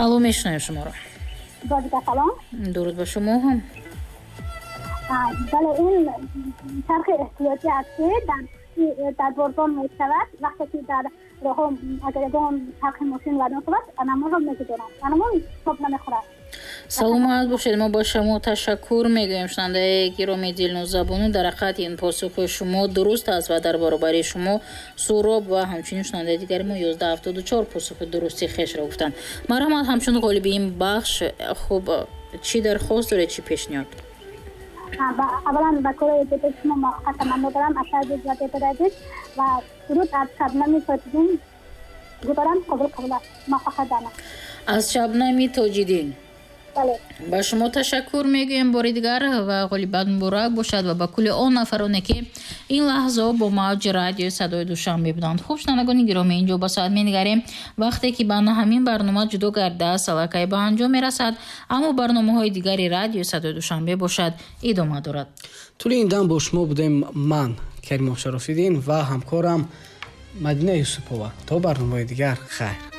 алло, мешунавем шуморо. салом. дуруд ба шумо ҳам. бале ин чархи эҳтиётӣ аст ки дар борбон мешавад вақте ки дар роҳо агар ягон чархи мошин вайрон шавад анамонро мегузоранд, анамон хоб намехӯрад. саломат бошед. мо ба шумо ташаккур мегӯем. шунавандаи гироми дилнозабону дар ҳақиқат ин посухи шумо дуруст аст ва дар баробари шумо Суроб ва ҳамчунин шунавандаи дигари мо 1174 посухи дурусти хешро гуфтанд. марҳамат, ҳамчун ғолиби ин бахш. хуб, чӣ дархост доред, чӣ пешниҳод? аввалан ба кори дете шумо муваффақият таманно дорам аз сари дилатедадид ва дуруд аз Шабнами Тоҷиддин гузорам қобул аст. муваффақият дорам. аз Шабнами Тоҷиддин бале ба шумо ташаккур мегӯем бори дигар ва ғолибат муборак бошад ва ба кулли он нафароне ки ин лаҳза бо мавҷи радиои Садои Душанбе буданд. хуб, шунавандагони гиромӣ, инҷо ба соат менигарем вақте ки ба ҳамин барнома ҷудо гардааст аллакай ба анҷом мерасад, аммо барномаҳои дигари радиои Садои Душанбе бошад идома дорад. тӯли ин дам бо шумо будем ман Каримов Шарофиддин ва ҳамкорам Мадина Юсупова. то барномаҳои дигар, хайр.